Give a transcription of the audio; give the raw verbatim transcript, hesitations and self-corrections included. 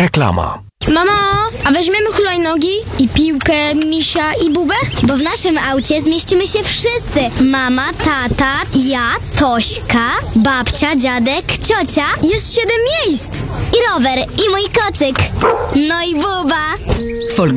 Reklama. Mamo, a weźmiemy hulajnogi i piłkę, misia i bubę? Bo w naszym aucie zmieścimy się wszyscy. Mama, tata, ja, Tośka, babcia, dziadek, ciocia Jest siedem miejsc! i rower, i mój kocyk. No i buba.